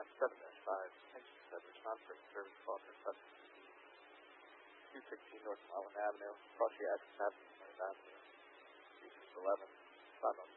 Block 7-5, attention said response for service call for substance abuse. 216 North Mullen Avenue, cross the access path from North Avenue. 11, 5